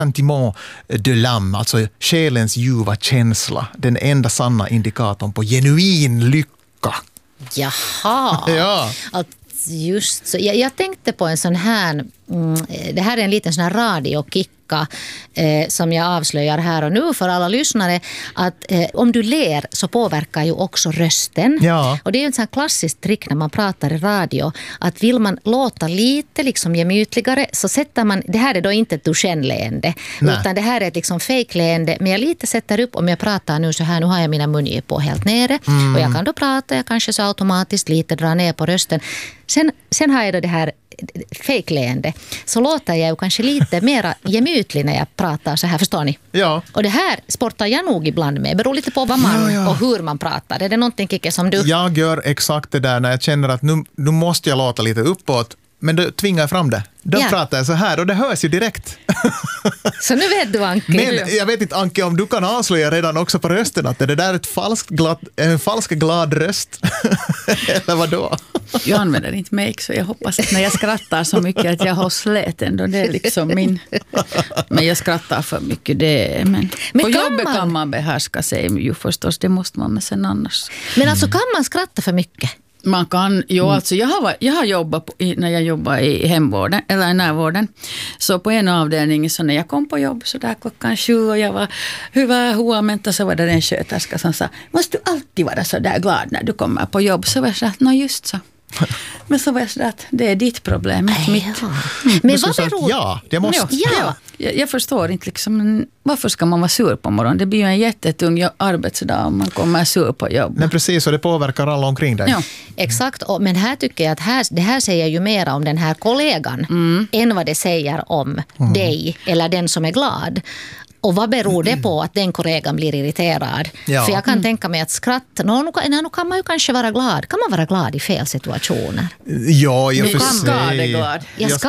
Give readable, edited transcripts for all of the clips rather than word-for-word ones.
sentiment de l'âme, alltså själens ljuva känsla, den enda sanna indikatorn på genuin lycka. Jaha. Ja. Just så. Jag tänkte på en sån här, det här är en liten sån här radiokicka som jag avslöjar här och nu för alla lyssnare, att om du ler så påverkar ju också rösten. Ja. Och det är ju en sån här klassisk trick när man pratar i radio, att vill man låta lite liksom gemytligare så sätter man, det här är då inte ett Duchenne-leende, utan det här är ett liksom fake-leende, men jag lite sätter upp, om jag pratar nu så här, nu har jag mina mungitor på helt nere och jag kan då prata, jag kanske så automatiskt lite dra ner på rösten. Sen har jag då det här fake-leende, så låter jag ju kanske lite mer gemytlig när jag pratar så här, förstår ni? Ja. Och det här sportar jag nog ibland med, beror lite på vad man och hur man pratar. Är det någonting, Kike, som du... Jag gör exakt det där när jag känner att nu måste jag låta lite uppåt, men då tvingar jag fram det. Då pratar jag så här och det hörs ju direkt. Så nu vet du, Anke. Men jag vet inte, Anke, om du kan avslöja redan också på rösten att det där är en falsk glad röst. Eller vadå? Jag använder inte make, så jag hoppas att när jag skrattar så mycket att jag har slät ändå. Det är liksom min... Men jag skrattar för mycket, det är... Men på jobbet kan man behärska sig ju förstås, det måste man med sen annars. Men alltså, kan man skratta för mycket? Man kan, alltså jag har jobbat när jag jobbade i hemvården eller i närvården, så på en avdelning så när jag kom på jobb så där 7:00 och jag var huomenta, så var det en sköterska som sa, måste du alltid vara så där glad när du kommer på jobb? Så var jag så att, just så. Men så var jag så att det är ditt problem, inte mitt. Men vad beror... det måste. Ja. Jag förstår inte liksom, varför ska man vara sur på morgonen? Det blir ju en jättetung arbetsdag om man kommer sur på jobb. Men precis, och det påverkar alla omkring dig. Ja. Exakt, men här tycker jag att det här säger ju mer om den här kollegan än vad det säger om dig eller den som är glad. Och vad beror det på att den kollegan blir irriterad? Ja. För jag kan tänka mig att skratt, nu kan man ju kanske vara glad. Kan man vara glad i fel situationer? Ja, jag skadeglad.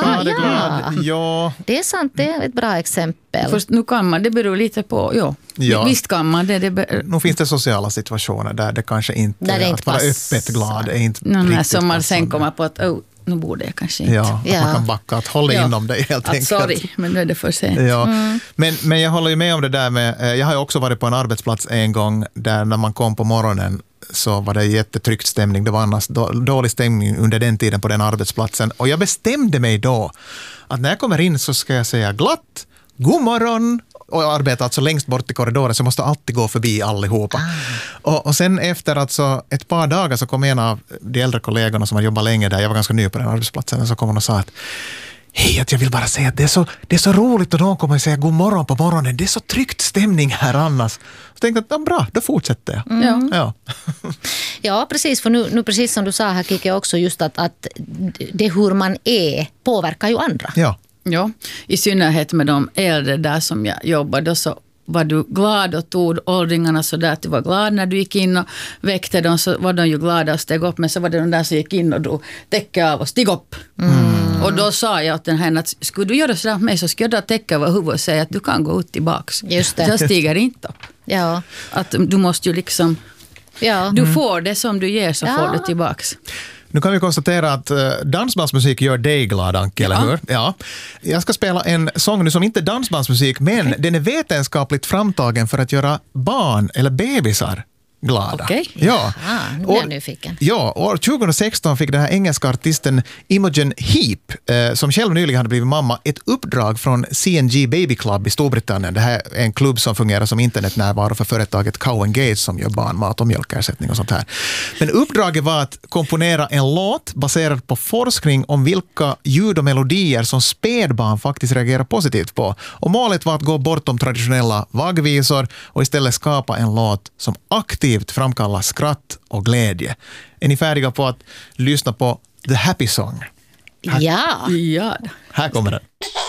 Ja. Det är sant, det är ett bra exempel. Först, nu kan man, det beror lite på, visst kan man det. Nu finns det sociala situationer där det kanske inte, där det inte att vara öppet glad är inte riktigt som man sen kommer på att nu borde jag kanske inte. Ja, att man kan backa, att hålla inom dig helt enkelt. Sorry, men nu är det för sent. Ja. Men jag håller ju med om det där med, jag har ju också varit på en arbetsplats en gång där när man kom på morgonen så var det jättetryckt stämning. Det var annars dålig stämning under den tiden på den arbetsplatsen. Och jag bestämde mig då att när jag kommer in så ska jag säga glatt, god morgon. Och jag arbetar alltså längst bort i korridoren så jag måste alltid gå förbi allihopa. Och sen efter alltså ett par dagar så kom en av de äldre kollegorna som har jobbat länge där, jag var ganska ny på den arbetsplatsen, och så kom hon och sa att hej, att jag vill bara säga att det är så roligt och de kommer att säga god morgon på morgonen. Det är så tryckt stämning här annars. Så tänkte jag att bra, då fortsätter jag. Ja, precis. För nu precis som du sa här, Kike, också just att det hur man är påverkar ju andra. Ja, i synnerhet med de äldre där som jag jobbade, så var du glad och tog åldringarna så där att du var glad när du gick in och väckte dem, så var de ju glada och steg upp, men så var det de där som gick in och då täcka av och stig upp. Och då sa jag åt den här att skulle du göra sådär med mig så skulle jag då täcka över huvudet och säga att du kan gå ut tillbaks. Just det. Så jag stiger inte upp. Ja. Att du måste ju liksom, du får det som du ger så får du tillbaks. Nu kan vi konstatera att dansbandsmusik gör dig glad, Anke, eller hur? Ja. Jag ska spela en sång nu som inte är dansbandsmusik, men den är vetenskapligt framtagen för att göra barn eller bebisar glada. Okej. Ja. Nu är jag nyfiken. Ja, år 2016 fick den här engelska artisten Imogen Heap, som själv nyligen hade blivit mamma, ett uppdrag från CNG Baby Club i Storbritannien. Det här är en klubb som fungerar som internetnärvaro för företaget Cow & Gage som gör barnmat och mjölkersättning och sånt här. Men uppdraget var att komponera en låt baserad på forskning om vilka ljud och melodier som spädbarn faktiskt reagerar positivt på. Och målet var att gå bortom traditionella vaggvisor och istället skapa en låt som aktivt framkallar skratt och glädje. Är ni färdiga på att lyssna på The Happy Song? Ja. Ja. Här kommer den.